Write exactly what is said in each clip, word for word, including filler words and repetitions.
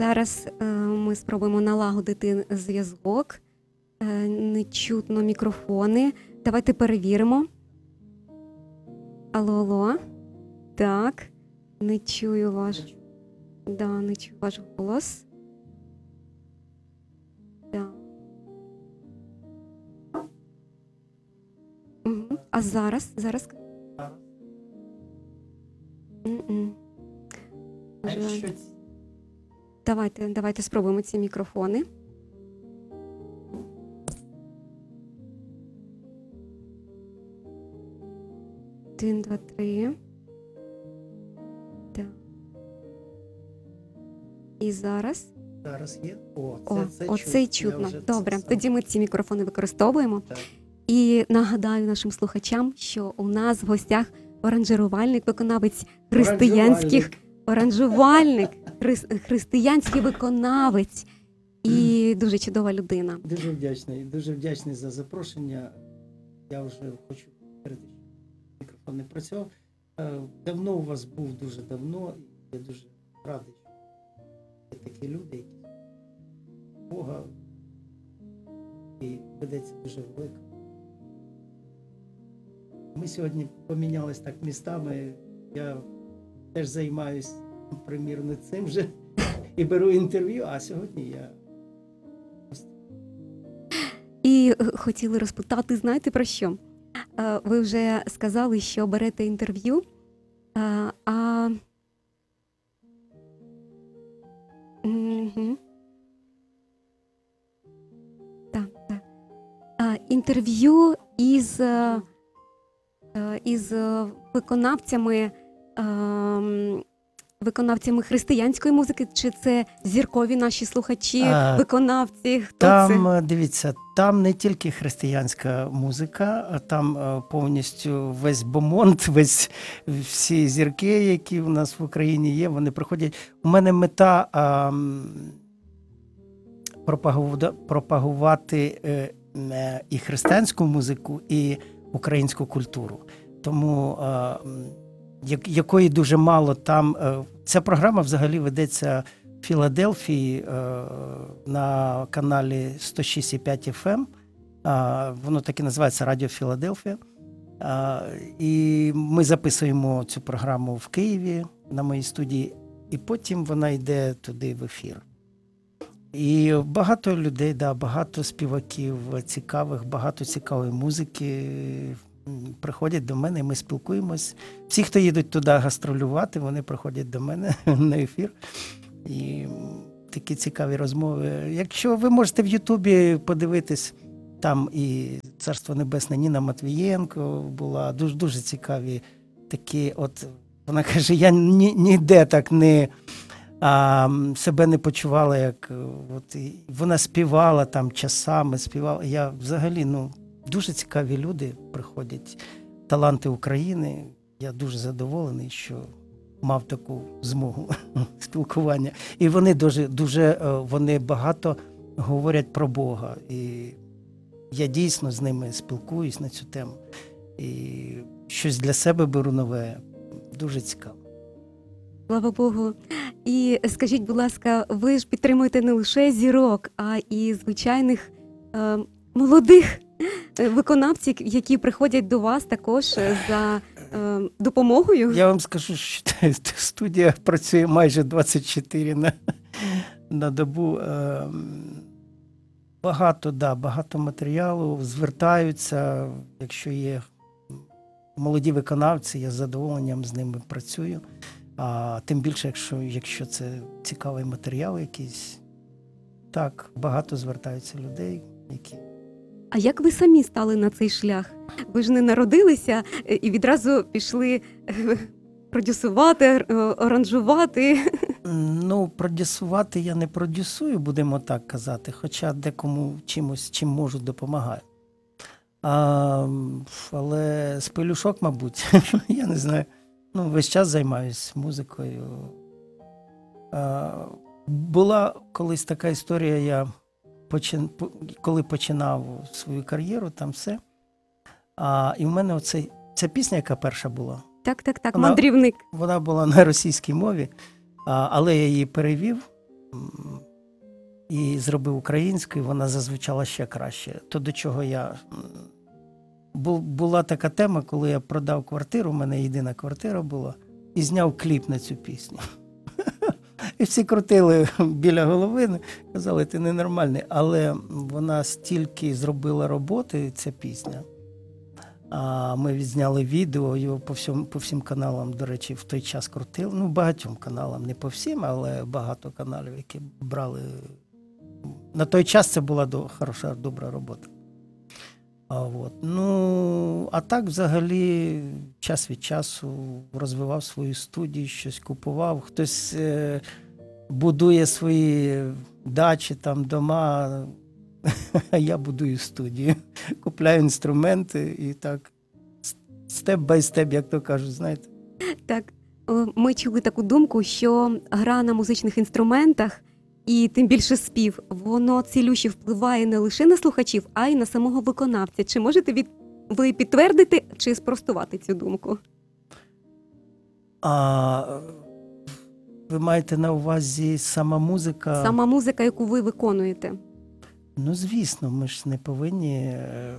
Зараз е, ми спробуємо налагодити зв'язок. Е, не чутно мікрофони. Давайте перевіримо. Алло, алло. Так. Не чую ваш. Да, не чую ваш голос. Да. Угу. А зараз? Зараз? М-м. Може... Давайте, давайте спробуємо ці мікрофони. Один, два, три. Так. І зараз? Зараз є. О, це, О, це оцей чутно. чутно. Добре, це тоді ми ці мікрофони використовуємо. Так. І нагадаю нашим слухачам, що у нас в гостях оранжерувальник, виконавець християнських... Оранжувальник, хри- християнський виконавець і дуже чудова людина. Дуже вдячний, дуже вдячний за запрошення. Я вже хочу передати, що мікрофон не працював. Е, Давно у вас був, дуже давно. І я дуже радий, що є такі люди, які Бога і ведеться дуже велика. Ми сьогодні помінялись так містами. Я теж займаюся, примірно, цим же і беру інтерв'ю, а сьогодні я... І хотіли розпитати, знаєте про що? Ви вже сказали, що берете інтерв'ю, а... Угу. Так, так. А, інтерв'ю із, із виконавцями виконавцями християнської музики, чи це зіркові наші слухачі, А, виконавці? Хто там, це? дивіться, там не тільки християнська музика, а там а, повністю весь бомонд, весь, всі зірки, які в нас в Україні є, вони приходять. У мене мета а, пропагувати, пропагувати е, е, і християнську музику, і українську культуру. Тому а, якої дуже мало там. Ця програма взагалі ведеться в Філадельфії на каналі сто шість і п'ять еф ем. Воно так і називається Радіо Філадельфія. І ми записуємо цю програму в Києві на моїй студії, і потім вона йде туди в ефір. І багато людей, да, багато співаків цікавих, багато цікавої музики приходять до мене, і ми спілкуємось. Всі, хто їдуть туди гастролювати, вони приходять до мене на ефір. І такі цікаві розмови. Якщо ви можете в Ютубі подивитись, там і Царство Небесне Ніна Матвієнко була, дуже, дуже цікаві такі, от, вона каже, я ні, ніде так не, а, себе не почувала, як, от, і вона співала там часами, співала. Я взагалі, ну, дуже цікаві люди приходять, таланти України. Я дуже задоволений, що мав таку змогу спілкування. І вони дуже, дуже, вони багато говорять про Бога. І я дійсно з ними спілкуюсь на цю тему. І щось для себе беру нове. Дуже цікаво. Слава Богу. І скажіть, будь ласка, ви ж підтримуєте не лише зірок, а і звичайних е, молодих виконавців, які приходять до вас також за е, допомогою? Я вам скажу, що студія працює майже двадцять чотири на, на добу. Е, багато, да, багато матеріалу, звертаються, якщо є молоді виконавці, я з задоволенням з ними працюю. А тим більше, якщо, якщо це цікавий матеріал якийсь, так, багато звертаються людей, які... А як ви самі стали на цей шлях? Ви ж не народилися і відразу пішли продюсувати, оранжувати. Ну, продюсувати я не продюсую, будемо так казати, хоча декому чимось, чим можу, допомагаю. А, але з пелюшок, мабуть, я не знаю. Ну, весь час займаюся музикою. А, була колись така історія, я почин, коли починав свою кар'єру, там все. А, і в мене оцей, ця пісня, яка перша була. Так, так, так, вона, мандрівник. Вона була на російській мові, а, але я її перевів м, і зробив українською, вона зазвучала ще краще. То, до чого я... м, бу- Була така тема, коли я продав квартиру, у мене єдина квартира була, і зняв кліп на цю пісню. І всі крутили біля голови, казали, ти ненормальний. Але вона стільки зробила роботи, ця пісня. А ми відзняли відео, його по всьому, по всім каналам, до речі, в той час крутили. Ну, багатьом каналам, не по всім, але багато каналів, які брали. На той час це була до, хороша, добра робота. А, от. Ну, а так взагалі час від часу розвивав свою студію, щось купував. Хтось е, будує свої дачі, там, дома, а я будую студію. Купляю інструменти і так степ-бай-степ, як то кажуть, знаєте. Так, е, ми чули таку думку, що гра на музичних інструментах і тим більше спів, воно цілюще впливає не лише на слухачів, а й на самого виконавця. Чи можете від... ви підтвердити чи спростувати цю думку? А ви маєте на увазі сама музика? Сама музика, яку ви виконуєте. Ну, звісно, ми ж не повинні. е,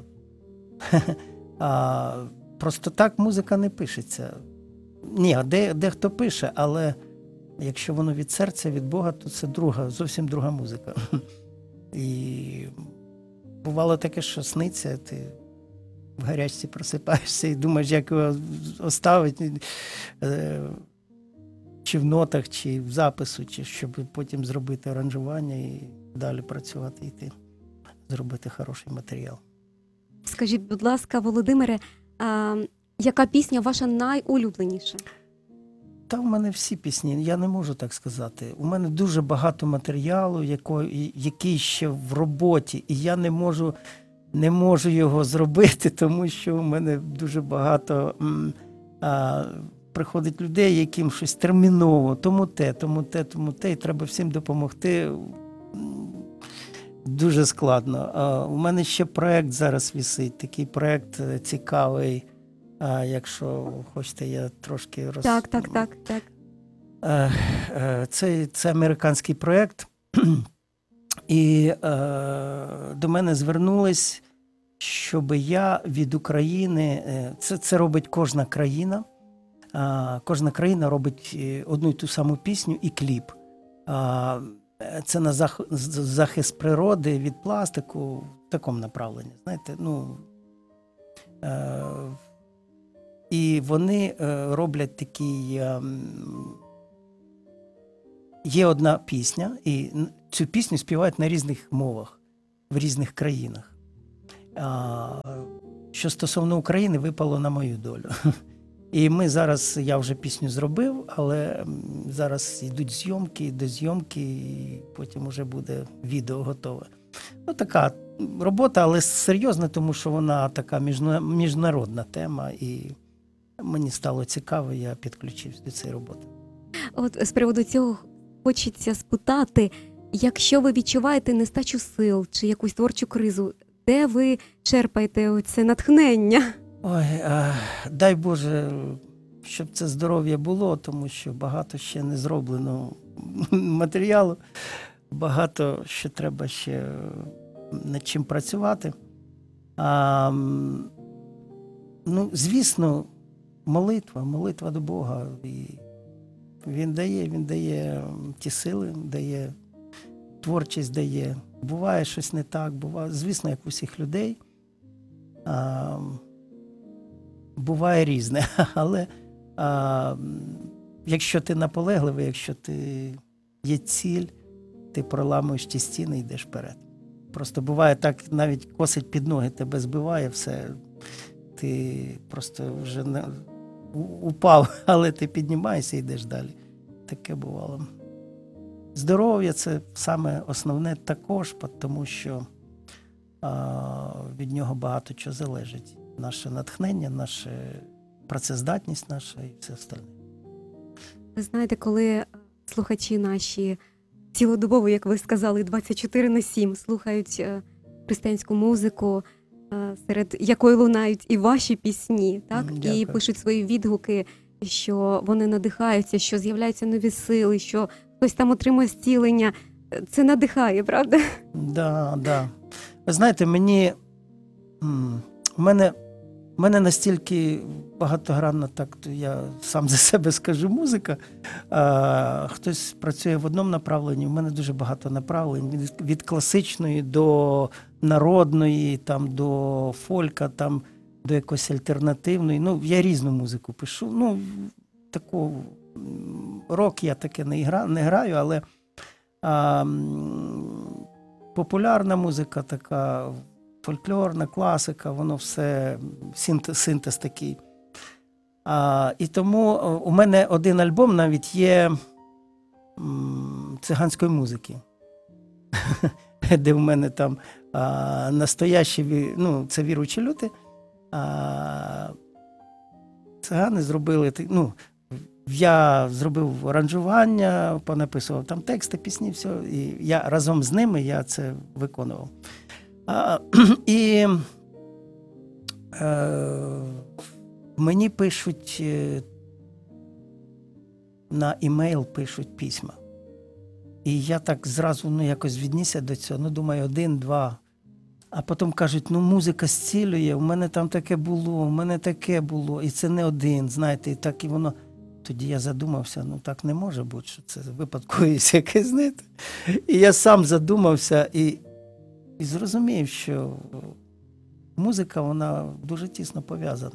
а, Просто так музика не пишеться. Ні, а де, дехто пише, але якщо воно від серця, від Бога, то це друга, зовсім друга музика. І бувало таке, що сниться, ти в гарячці просипаєшся і думаєш, як його оставити, е, чи в нотах, чи в запису, чи щоб потім зробити аранжування і далі працювати, йти, зробити хороший матеріал. Скажіть, будь ласка, Володимире, а, яка пісня ваша найулюбленіша? Та в мене всі пісні, я не можу так сказати. У мене дуже багато матеріалу, яко- який ще в роботі, і я не можу, не можу його зробити, тому що у мене дуже багато м, а, приходить людей, яким щось терміново, тому те, тому те, тому те, і треба всім допомогти. М, Дуже складно. А, у мене ще проєкт зараз висить, такий проєкт е, цікавий. А, якщо хочете, я трошки роз... Так, так, так, так. Е, е, Це, це американський проєкт, і е, до мене звернулись, щоб я від України, е, це, це робить кожна країна, е, кожна країна робить е, одну і ту саму пісню і кліп. Е, Це на зах- з- захист природи від пластику, в такому направленні, знаєте, ну, е, і вони е, роблять такий. Е, Є одна пісня, і н- цю пісню співають на різних мовах, в різних країнах. А, що стосовно України, випало на мою долю. І ми зараз, я вже пісню зробив, але м, зараз йдуть зйомки, до зйомки, і потім вже буде відео готове. Ну, така робота, але серйозна, тому що вона така міжна- міжнародна тема, і мені стало цікаво, я підключився до цієї роботи. От з приводу цього хочеться спитати, якщо ви відчуваєте нестачу сил чи якусь творчу кризу, де ви черпаєте це натхнення? Ой, а, дай Боже, щоб це здоров'я було, тому що багато ще не зроблено матеріалу, багато ще треба ще над чим працювати. А, м, ну, звісно, молитва, молитва до Бога. І він дає, він дає ті сили, дає творчість, дає. Буває щось не так, буває, звісно, як у всіх людей. А, буває різне, але а, якщо ти наполегливий, якщо ти є ціль, ти проламуєш ті стіни і йдеш вперед. Просто буває так, навіть косить під ноги, тебе збиває, все, ти просто вже не, у- упав, але ти піднімаєшся і йдеш далі. Таке бувало. Здоров'я – це саме основне також, тому що а, від нього багато чого залежить. Наше натхнення, наша працездатність наша і все остальне. Ви знаєте, коли слухачі наші цілодобово, як ви сказали, двадцять чотири на сім слухають е, християнську музику, е, серед якої лунають і ваші пісні, так? Мгм, І дякую. пишуть свої відгуки, що вони надихаються, що з'являються нові сили, що хтось там отримує зцілення. Це надихає, правда? Да, да. Ви знаєте, мені м, в мене, в мене настільки багатогранна, так то я сам за себе скажу, музика. А, хтось працює в одному направленні, в мене дуже багато направлень. Від, від класичної до народної, там, до фолька, там, до якоїсь альтернативної. Ну, я різну музику пишу. Ну, таку м, рок я таке не, гра, не граю, але а, м, популярна музика така, фольклорна, класика, воно все, синтез, синтез такий. А, і тому у мене один альбом навіть є м, циганської музики, де в мене там а, настоящі, ві- ну, це віруючі люди, а цигани зробили, ти- ну, я зробив аранжування, понаписував там тексти, пісні, все, і я разом з ними я це виконував. А, і е, мені пишуть е, на імейл пишуть письма. І я так зразу ну, якось віднісся до цього, ну, думаю, один, два. А потім кажуть, ну, музика зцілює, у мене там таке було, у мене таке було, і це не один, знаєте, і так і воно. Тоді я задумався, ну так не може бути, що це випадковість якесь, знаєте. І я сам задумався і, і зрозумів, що музика, вона дуже тісно пов'язана.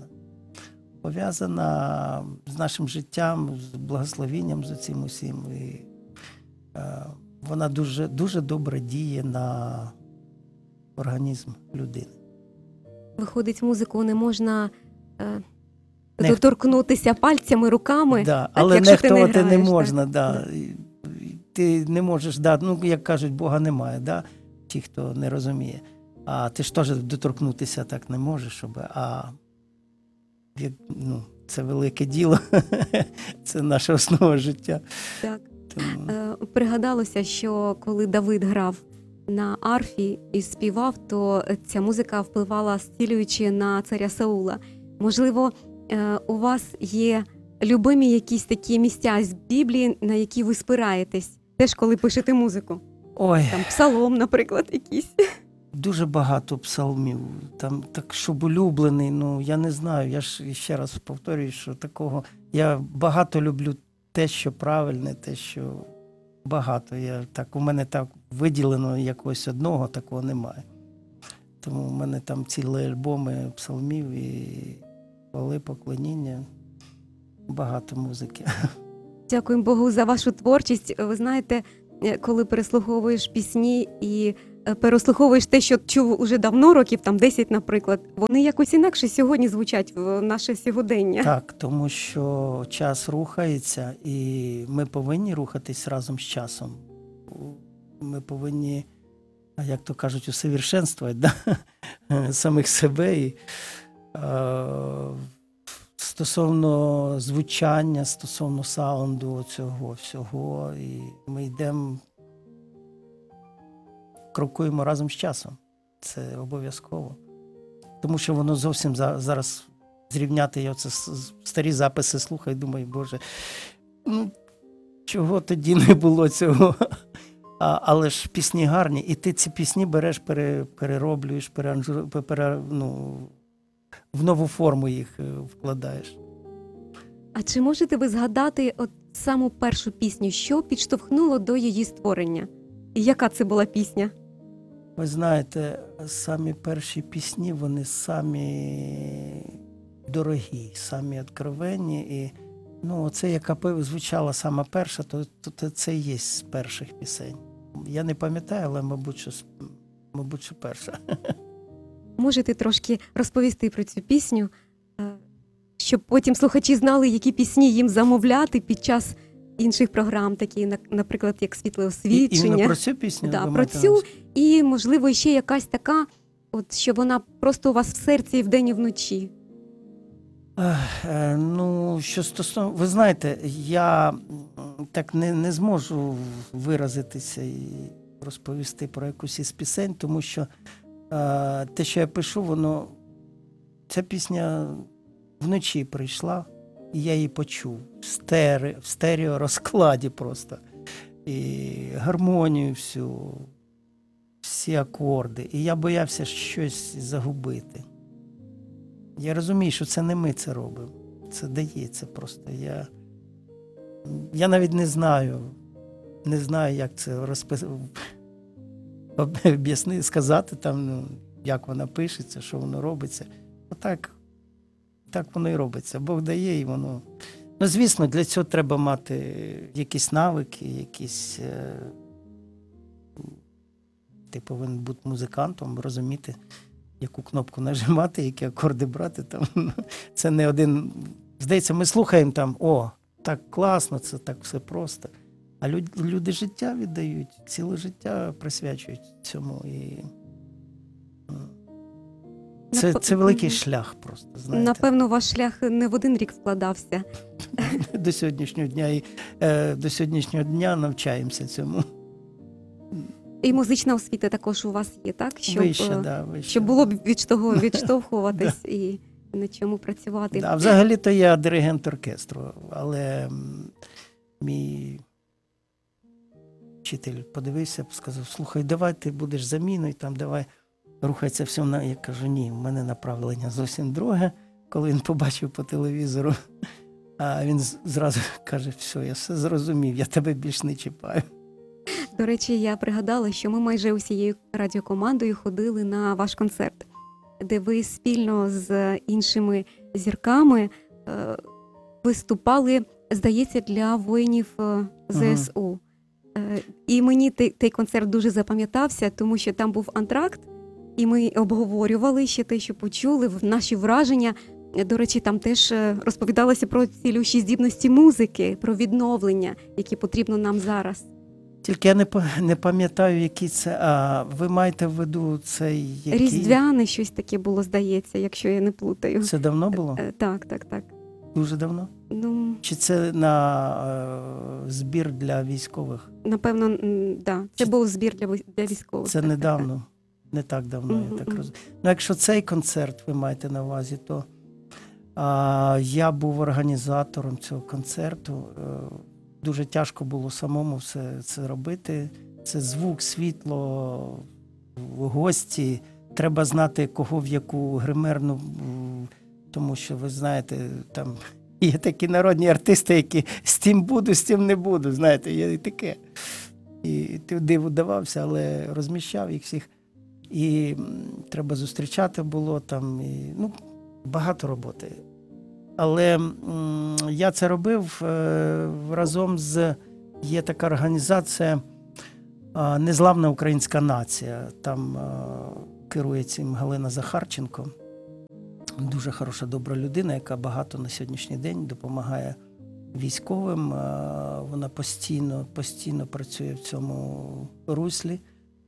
Пов'язана з нашим життям, з благословенням, з цим усім. І е, вона дуже, дуже добре діє на організм людини. Виходить, музику не можна е, Нех- доторкнутися пальцями, руками, Да, так, але якщо ти не нехтувати не, граєш, можна. так? Да. І- і Ти не можеш, да, ну, як кажуть, Бога немає, да? Ті, хто не розуміє. А ти ж теж доторкнутися так не можеш, щоб, а як, ну, це велике діло, це наша основа життя. Так. Тому... Е, Пригадалося, що коли Давид грав на арфі і співав, то ця музика впливала зцілюючи на царя Саула. Можливо, е, у вас є любимі якісь такі місця з Біблії, на які ви спираєтесь, теж коли пишете музику? Ой, Там псалом, наприклад, якийсь. дуже багато псалмів, там так, щоб улюблений, ну, я не знаю, я ж ще раз повторюю, що такого, я багато люблю те, що правильне, те, що багато, я так, у мене так виділено якогось одного, такого немає. Тому в мене там цілі альбоми псалмів і хвали, поклоніння, багато музики. Дякуємо Богу за вашу творчість. Ви знаєте, коли переслуховуєш пісні і е, переслуховуєш те, що чув уже давно, років там десять, наприклад, вони якось інакше сьогодні звучать в наше сьогодення. Так, тому що час рухається, і ми повинні рухатись разом з часом. Ми повинні, як то кажуть, усовершенствувати, да? самих себе. І, е, стосовно звучання, стосовно саунду цього всього, і ми йдемо, крокуємо разом з часом. Це обов'язково. Тому що воно зовсім за, зараз зрівняти, я оце с- старі записи слухаю, думаю, Боже, ну чого тоді не було цього? А, але ж пісні гарні, і ти ці пісні береш, пере, перероблюєш, переанжу, пере, ну, в нову форму їх е, вкладаєш. А чи можете ви згадати от саму першу пісню, що підштовхнуло до її створення? І яка це була пісня? Ви знаєте, самі перші пісні, вони самі дорогі, самі откровенні. І, ну, це, яка пи- звучала сама перша, то, то, то це і є з перших пісень. Я не пам'ятаю, але, мабуть, що, з- мабуть, що перша. Можете трошки розповісти про цю пісню, е, щоб потім слухачі знали, які пісні їм замовляти під час інших програм, такі, на- наприклад, як «Світле І, освічення». іменно про цю пісню? Да, ви про маєте на цю увазі? і, можливо, ще якась така, от, що вона просто у вас в серці і вдень і вночі. Ех, е, Ну, що стосовно, ви знаєте, я м, так не, не зможу виразитися і розповісти про якусь із пісень, тому що е, те, що я пишу, воно, ця пісня вночі прийшла, і я її почув в стерео, в стерео розкладі просто. і гармонію всю, всі акорди. І я боявся щось загубити. Я розумію, що це не ми це робимо. Це дається просто. Я, я навіть не знаю, не знаю, як це розписати, об'яснити, сказати там, ну, як вона пишеться, що воно робиться. Отак, так воно і робиться. Бог дає, і воно. Ну, звісно, для цього треба мати якісь навики, якісь. Е... Ти повинен бути музикантом, розуміти, яку кнопку нажимати, які акорди брати. Там. Це не один. Здається, ми слухаємо там, о, так класно, це так все просто. А люди, люди життя віддають, ціле життя присвячують цьому. І... Це, це великий шлях просто, знаєте. Напевно, ваш шлях не в один рік вкладався. До сьогоднішнього дня і е, до сьогоднішнього дня навчаємося цьому. І музична освіта також у вас є, так? Щоб, вище, да, вище. Щоб було б від того відштовхуватись і на чому працювати. Да, взагалі-то я диригент оркестру, але м, мій вчитель подивився, сказав, слухай, давай ти будеш заміною, там, давай рухається все. На... Я кажу, ні, в мене направлення зовсім друге. Коли він побачив по телевізору, а він зразу каже, все, я все зрозумів, я тебе більш не чіпаю. До речі, я пригадала, що ми майже усією радіокомандою ходили на ваш концерт, де ви спільно з іншими зірками е, виступали, здається, для воїнів е, ЗСУ. Е, і мені той, той концерт дуже запам'ятався, тому що там був антракт, і ми обговорювали ще те, що почули, наші враження. До речі, там теж розповідалося про цілющі здібності музики, про відновлення, які потрібно нам зараз. Тільки я не, не пам'ятаю, які це, а ви маєте в виду цей... Який... Різдвяне щось таке було, здається, якщо я не плутаю. Це давно було? Е, так, так, так. Дуже давно? Ну, Чи це на е, збір для військових? напевно, м, да. Це Чи... був збір для, для військових. Це так, недавно, так, так. не так давно, Mm-hmm. я так розумію. Ну, якщо цей концерт ви маєте на увазі, то а, я був організатором цього концерту. Дуже тяжко було самому все це робити. Це звук, світло, гості. Треба знати, кого в яку гримерну, тому що, ви знаєте, там є такі народні артисти, які з тим буду, з тим не буду, знаєте, є і таке. І ти диву давався, але розміщав їх всіх. І треба зустрічати було там, і, ну, багато роботи. Але м, я це робив е, разом з, є така організація е, «Незламна українська нація». Там е, керує цим Галина Захарченко. Дуже хороша, добра людина, яка багато на сьогоднішній день допомагає військовим. Е, вона постійно, постійно працює в цьому руслі.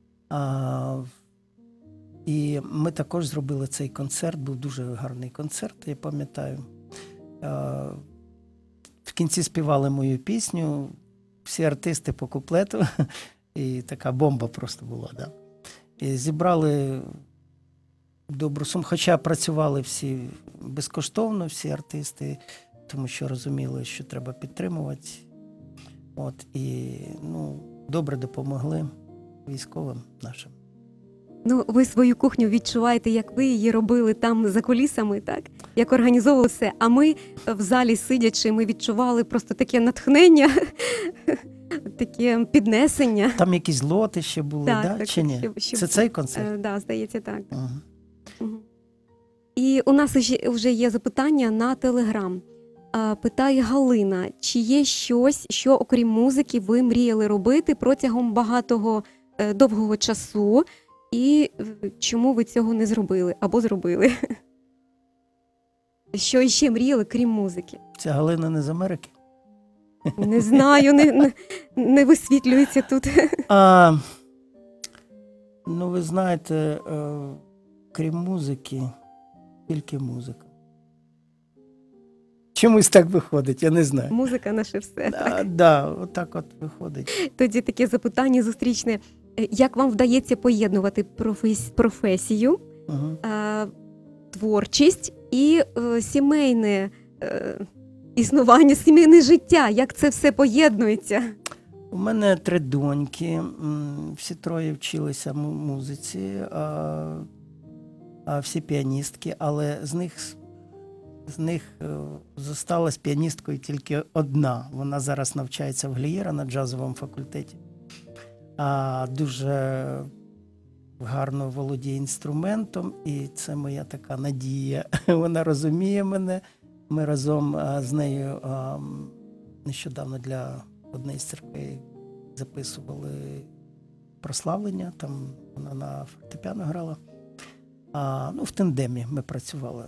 Е, і ми також зробили цей концерт, був дуже гарний концерт, я пам'ятаю. В кінці співали мою пісню, всі артисти по куплету, і така бомба просто була. Да? І зібрали добру суму, хоча працювали всі безкоштовно, всі артисти, тому що розуміли, що треба підтримувати. От, і ну, добре допомогли військовим нашим. Ну, ви свою кухню відчуваєте, як ви її робили там за кулісами, так? Як організовували все. А ми в залі сидячи, ми відчували просто таке натхнення, таке піднесення. Там якісь лоти ще були, так, да? так, Чи ні? Щоб, щоб... Це цей концерт? Так, да, здається, так. Ага. Угу. І у нас вже є запитання на Телеграм. Питає Галина, чи є щось, що окрім музики ви мріяли робити протягом багатого довгого часу, і чому ви цього не зробили або зробили? Що ще мріяли, крім музики? Ця Галина не з Америки? Не знаю, не, не, не висвітлюється тут. А, ну, ви знаєте, е, крім музики, тільки музика. Чомусь так виходить, я не знаю. Музика наше все. Так, так, да, отак от виходить. Тоді таке запитання зустрічне. Як вам вдається поєднувати професі- професію, Угу. е, творчість і е, сімейне е, існування, сімейне життя? Як це все поєднується? У мене три доньки, м, всі троє вчилися му- музиці, а, а всі піаністки, але з них, с- з них е, зосталась піаністкою тільки одна. Вона зараз навчається в Глієра на джазовому факультеті. А дуже гарно володіє інструментом, і це моя така надія. Вона розуміє мене. Ми разом а, з нею а, м, нещодавно для однієї з церквей записували прославлення, там вона на фортепіано грала. А, ну, в тандемі ми працювали.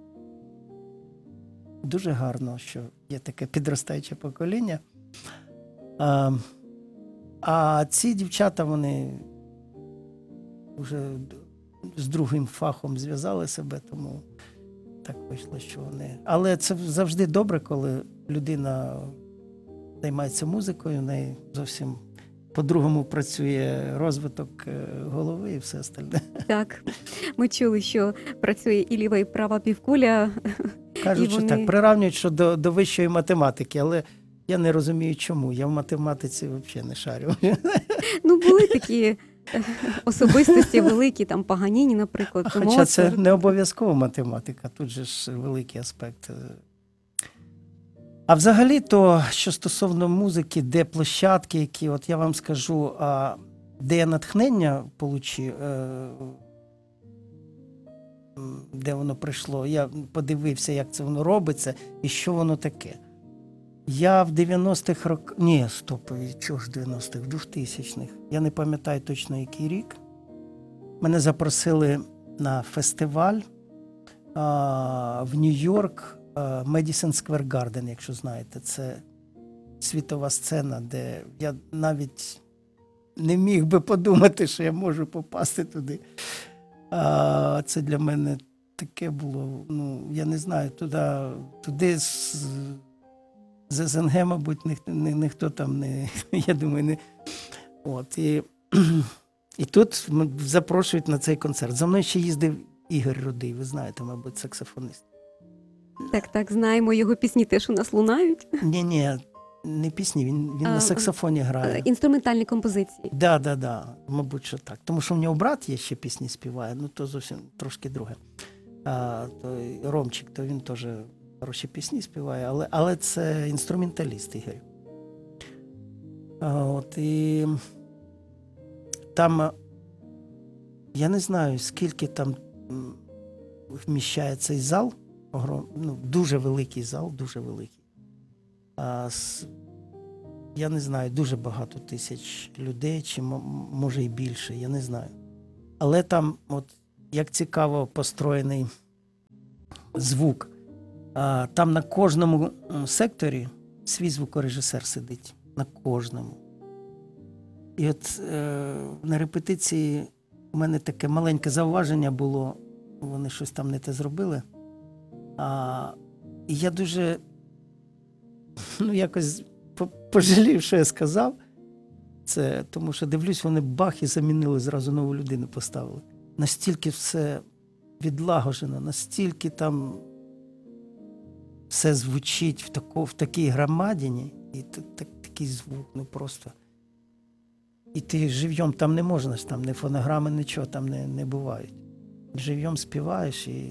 Дуже гарно, що є таке підростаюче покоління. А, а ці дівчата, вони вже з другим фахом зв'язали себе, тому так вийшло, що вони. Але це завжди добре, коли людина займається музикою, в неї зовсім по-другому працює розвиток е, голови і все остальне. Так, ми чули, що працює і ліва, і права півкуля. Кажуть, І що вони- так, приравнюють що до, до вищої математики, але я не розумію, чому. Я в математиці взагалі не шарю. Ну, були такі е, особистості великі, там Паганіні, наприклад, Хоча це Моцарт. не обов'язково математика, тут же ж великий аспект. А взагалі, то, що стосовно музики, де площадки, які, от я вам скажу, а, де я натхнення получив, е, м, де воно прийшло, я подивився, як це воно робиться і що воно таке. Я в дев'яностих роках, ні, стоп, чого ж дев'яностих, в двохтисячних, я не пам'ятаю точно, який рік. Мене запросили на фестиваль а, в Нью-Йорк, Madison Square Garden, якщо знаєте. Це світова сцена, де я навіть не міг би подумати, що я можу попасти туди. А, це для мене таке було, ну, я не знаю, туди, туди з, з СНГ, мабуть, ніхто, ні, ніхто там не, я думаю, не. От, і, і тут запрошують на цей концерт. За мною ще їздив Ігор Рудий, ви знаєте, мабуть, саксофонист. Так, так, знаємо, його пісні теж у нас лунають. Ні-ні, не пісні, він, він А, на саксофоні Е, грає. Інструментальні композиції. Да, да, да, мабуть, що так. Тому що в нього брат є ще пісні співає, ну то зовсім трошки друге. А, то Ромчик, то він теж хороші пісні співає, але, але це інструменталіст Ігор. А, от, і там, а, я не знаю, скільки там м, вміщає цей зал, огром, ну, дуже великий зал, дуже великий. А, с, я не знаю, дуже багато тисяч людей, чи м- може і більше, я не знаю. Але там, от, як цікаво построєний звук, а, там на кожному м, секторі свій звукорежисер сидить. На кожному. І от е, на репетиції у мене таке маленьке зауваження було, вони щось там не те зробили. А, і я дуже, ну, якось по- пожалів, що я сказав. Це, тому що дивлюсь, вони бах і замінили, зразу нову людину поставили. Настільки все відлагоджено, настільки там все звучить в, тако, в такій громадіні, і т- т- такий звук, ну просто. І ти живьом там не можна, там не фонограми, нічого там не, не бувають. Живьом співаєш і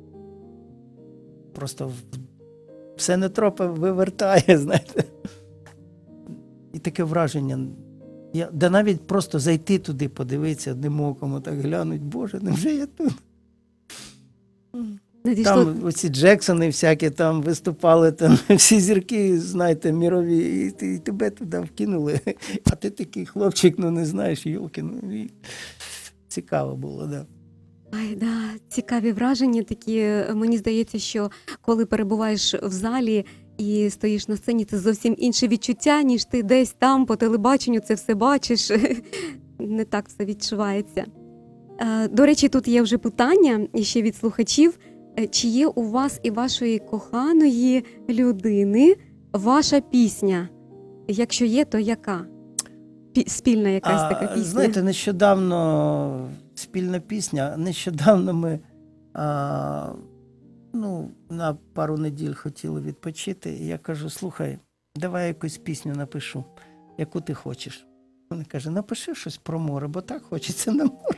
просто в- все нутро вивертає, знаєте. І таке враження. Я, да навіть просто зайти туди, подивитися одним оком, так глянуть, Боже, невже я тут? Надійшло Там оці Джексони всякі там виступали, там всі зірки, знаєте, мірові, і, ти- і тебе туди вкинули. А ти такий хлопчик, ну не знаєш, йолки, ну і цікаво було, да. Ай, да, цікаві враження такі. Мені здається, що коли перебуваєш в залі і стоїш на сцені, це зовсім інше відчуття, ніж ти десь там по телебаченню це все бачиш. Не так все відчувається. Е, До речі, тут є вже питання ще від слухачів. Е, Чи є у вас і вашої коханої людини ваша пісня? Якщо є, то яка? Пі- Спільна якась А, така пісня? знаєте, нещодавно спільна пісня, нещодавно ми а, ну, на пару неділь хотіли відпочити, і я кажу, слухай, давай якусь пісню напишу. яку ти хочеш. Він каже, напиши щось про море, бо так хочеться на море.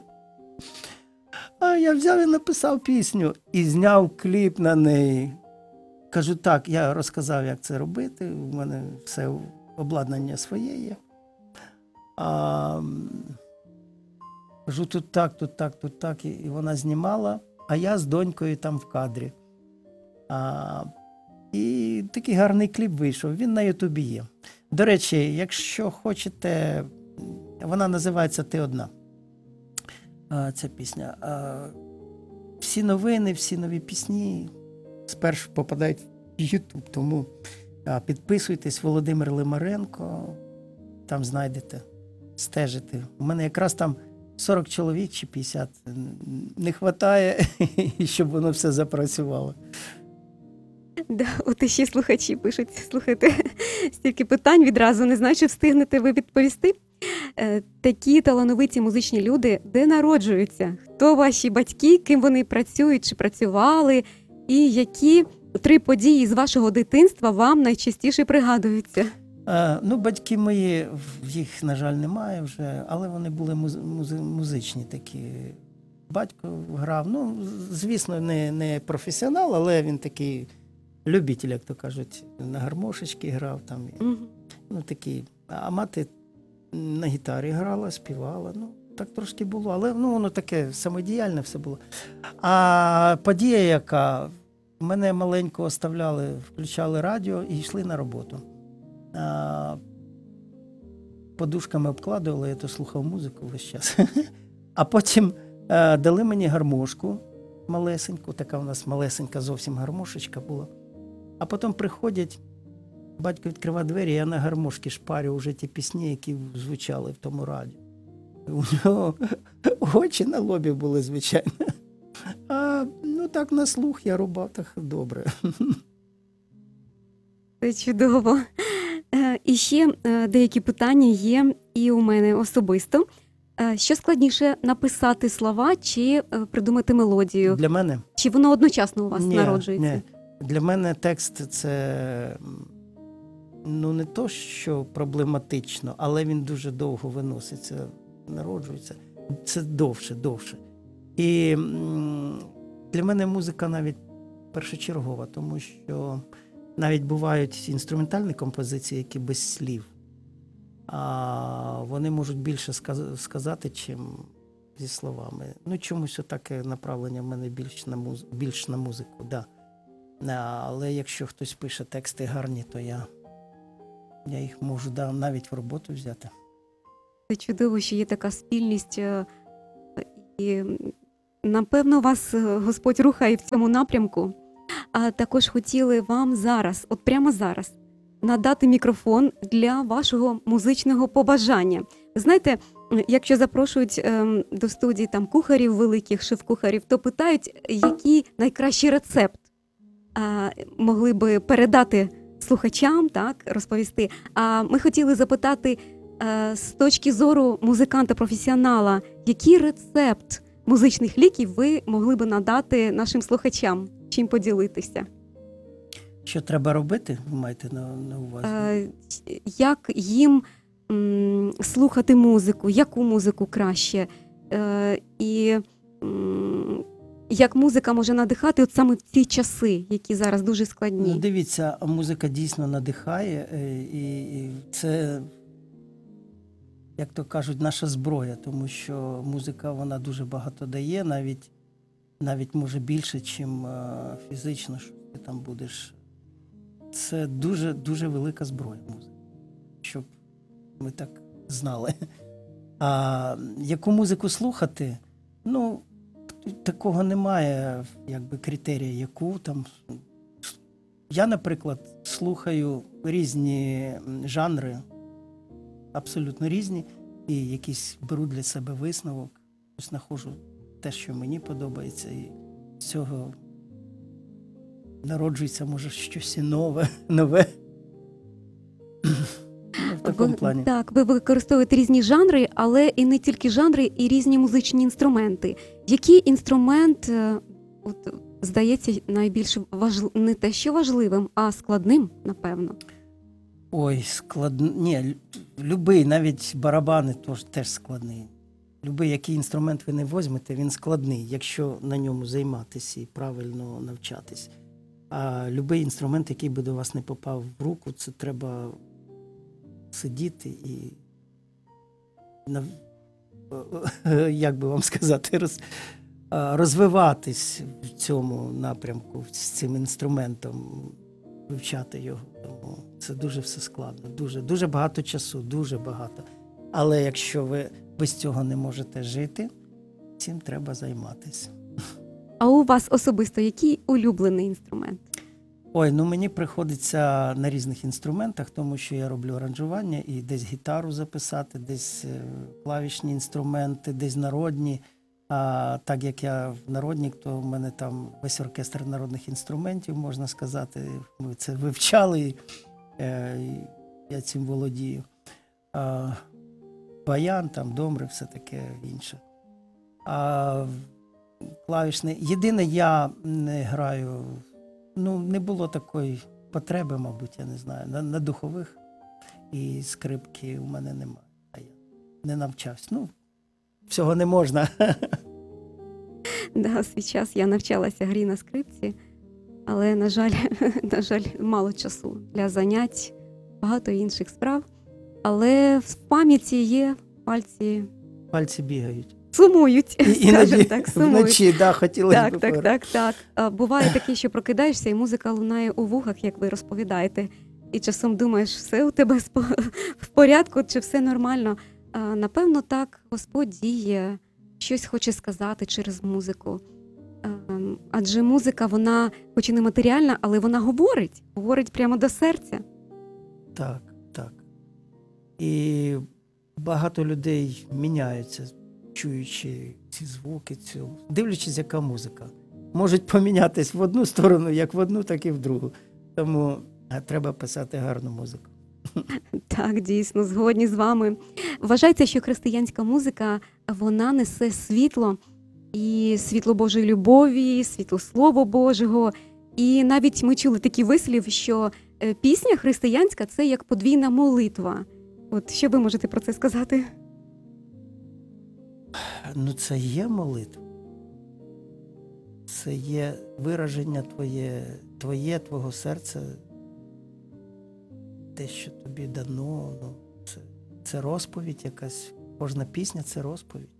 А я взяв і написав пісню і зняв кліп на неї. Кажу, так, я розказав, як це робити, у мене все обладнання своє є. А, кажу, тут так, тут так, тут так. І вона знімала, а я з донькою там в кадрі. А, і такий гарний кліп вийшов, він на Ютубі є. До речі, якщо хочете, вона називається «Ти одна». А, ця пісня. А, всі новини, всі нові пісні спершу попадають в Ютуб, тому а, підписуйтесь, Володимир Лимаренко, там знайдете, стежите. У мене якраз там сорок чоловік чи п'ятдесят не вистачає, щоб воно все запрацювало. Да, от іще слухачі пишуть, слухайте, стільки питань відразу, не знаю, чи встигнете ви відповісти. Е, такі талановиті музичні люди, де народжуються? Хто ваші батьки, ким вони працюють чи працювали? І які три події з вашого дитинства вам найчастіше пригадуються? Е, ну, батьки мої, їх, на жаль, немає вже, але вони були муз, муз, музичні такі. Батько грав, ну, звісно, не, не професіонал, але він такий любитель, як то кажуть, на гармошечки грав там. Угу. Ну, такий. А мати на гітарі грала, співала, ну, так трошки було, але ну, воно таке самодіяльне все було. А подія, яка, мене маленько оставляли, включали радіо і йшли на роботу. А, подушками обкладували, я то слухав музику весь час. А потім а, дали мені гармошку малесеньку, така у нас малесенька зовсім гармошечка була. А потім приходять, батько відкриває двері, я на гармошці шпарю вже ті пісні, які звучали в тому радіо. У нього очі на лобі були, звичайно. А ну так на слух я рубав так добре. Це чудово. Е, І ще е, деякі питання є і у мене особисто. Е, Що складніше, написати слова чи е, придумати мелодію? Для мене? Чи воно одночасно у вас Ні, народжується? ні. Для мене текст – це, ну, не то, що проблематично, але він дуже довго виноситься, народжується. Це довше, довше. І м, для мене музика навіть першочергова, тому що навіть бувають інструментальні композиції, які без слів. А вони можуть більше сказ- сказати, чим зі словами. Ну, чомусь отаке направлення в мене більш на, муз... більш на музику, да. Але якщо хтось пише тексти гарні, то я, я їх можу да, навіть в роботу взяти. Це чудово, що є така спільність. е, І, напевно, вас е, Господь рухає в цьому напрямку. А також хотіли вам зараз, от прямо зараз, надати мікрофон для вашого музичного побажання. Знаєте, якщо запрошують ем, до студії там кухарів великих, шеф-кухарів, то питають, який найкращий рецепт а, могли би передати слухачам, так, розповісти. А ми хотіли запитати, е, з точки зору музиканта-професіонала, який рецепт музичних ліків ви могли би надати нашим слухачам? Чим поділитися? Що треба робити, ви маєте на, на увазі? Е, як їм м, слухати музику, яку музику краще? Е, і м, як музика може надихати от саме в ці часи, які зараз дуже складні? Ну, дивіться, музика дійсно надихає, е, і, і це, як то кажуть, наша зброя, тому що музика, вона дуже багато дає, навіть, навіть може більше, чим е, фізично, що ти там будеш. Це дуже, дуже велика зброя музики, щоб ми так знали. А яку музику слухати? Ну, такого немає, якби, критерія, яку там. Я, наприклад, слухаю різні жанри, абсолютно різні, і якийсь беру для себе висновок, ось знаходжу те, що мені подобається, і з цього народжується, може, щось і нове, нове. Ну, в такому ви, плані. Так, ви використовуєте різні жанри, але і не тільки жанри, і різні музичні інструменти. Який інструмент, от, здається, найбільш важливим, не те, що важливим, а складним, напевно? Ой, складний. Ні, лю- любий, навіть барабани теж, теж складний. Любий, який інструмент ви не візьмете, він складний, якщо на ньому займатися і правильно навчатись. А любий інструмент, який би до вас не попав в руку, це треба сидіти і нав- як би вам сказати, роз... а, розвиватись в цьому напрямку, з цим інструментом, вивчати його. Тому це дуже все складно, дуже, дуже багато часу, дуже багато. Але якщо ви без цього не можете жити, цим треба займатися. А у вас особисто який улюблений інструмент? Ой, ну мені приходиться на різних інструментах, тому що я роблю аранжування і десь гітару записати, десь е, клавішні інструменти, десь народні. А так як я народник, то в мене там весь оркестр народних інструментів, можна сказати. Ми це вивчали, і, е, і я цим володію. А, баян, там, домри, все таке інше. А клавішне. Єдине, я не граю. Ну, не було такої потреби, мабуть, я не знаю. На, на духових і скрипки у мене немає. А я не навчався. Ну, всього не можна. Да, свій час я навчалася грі на скрипці, але, на жаль, на жаль, мало часу для занять, багато інших справ. Але в пам'яті є, пальці Пальці бігають. сумують, І, скажімо іноді так, сумують. вночі, да, хотілося Так, б так, пора- так, так. А, буває таке, що прокидаєшся, і музика лунає у вухах, як ви розповідаєте. І часом думаєш, все у тебе спо- в порядку, чи все нормально. А, напевно, так, Господь діє, щось хоче сказати через музику. А, адже музика, вона, хоч і не матеріальна, але вона говорить, говорить прямо до серця. Так, так. І багато людей міняються, чуючи ці звуки, цю, дивлячись, яка музика. Можуть помінятись в одну сторону, як в одну, так і в другу. Тому е, треба писати гарну музику. Так, дійсно, згодні з вами. Вважається, що християнська музика, вона несе світло, і світло Божої любові, світло Слова Божого. І навіть ми чули такий вислів, що е, пісня християнська – це як подвійна молитва. От що ви можете про це сказати? Ну, це є молитва. Це є вираження твоє, твоє, твого серця, те, що тобі дано. Ну, це, це розповідь якась. Кожна пісня – це розповідь.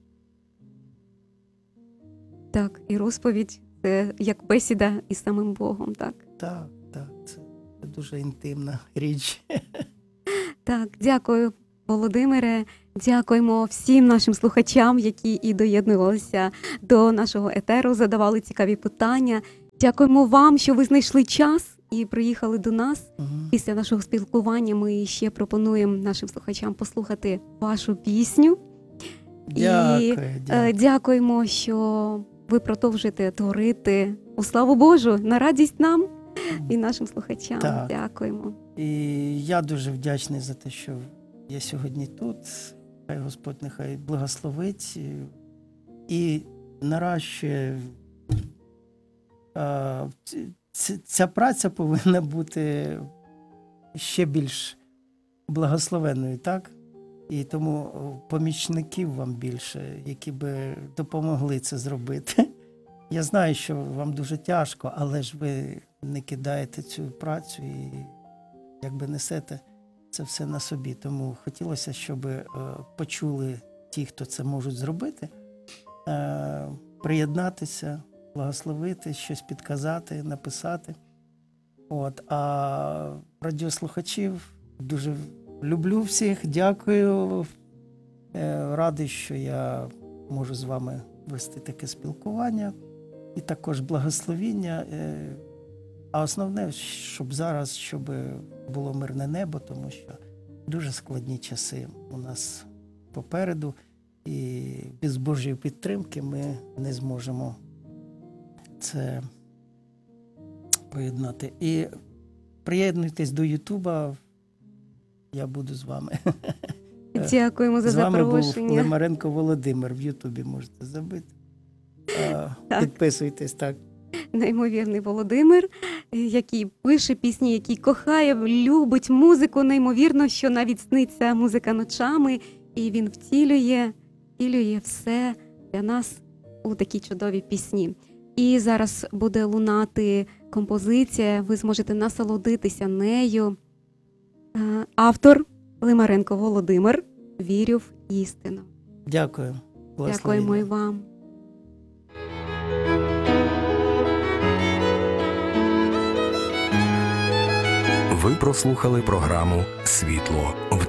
Так, і розповідь – це як бесіда із самим Богом, так? Так, так, це, це дуже інтимна річ. Так, дякую, Володимире. Дякуємо всім нашим слухачам, які і доєднувалися до нашого етеру, задавали цікаві питання. Дякуємо вам, що ви знайшли час і приїхали до нас. Мгм. Після нашого спілкування ми ще пропонуємо нашим слухачам послухати вашу пісню. Дякую, Е, дякую. Дякуємо, що ви продовжуєте творити у славу Божу, на радість нам і нашим слухачам. Так. Дякуємо. І я дуже вдячний за те, що я сьогодні тут. Хай Господь нехай благословить і наращує. А, ці- ці- Ця праця повинна бути ще більш благословенною, так? І тому помічників вам більше, які би допомогли це зробити. Я знаю, що вам дуже тяжко, але ж ви не кидаєте цю працю і якби несете це все на собі. Тому хотілося, щоб е, почули ті, хто це можуть зробити, е, приєднатися, благословити, щось підказати, написати. От. А радіослухачів дуже люблю всіх, дякую. Е, Радий, що я можу з вами вести таке спілкування і також благословіння. Е, А основне, щоб зараз, щоб було мирне небо, тому що дуже складні часи у нас попереду, і без Божої підтримки ми не зможемо це поєднати. І приєднуйтесь до Ютуба, я буду з вами. Дякуємо за З вами був запрошення. Лимаренко Володимир, в Ютубі можете забити. А, Так. Підписуйтесь, так. Неймовірний Володимир. е, який пише пісні, який кохає, любить музику неймовірно, що навіть сниться музика ночами, і він втілює, втілює все для нас у такі чудові пісні. І зараз буде лунати композиція, ви зможете насолодитися нею. Е, Автор Лимаренко Володимир, «Вірю в істину». Дякую. Дякуємо і вам. Ви прослухали програму «Світло в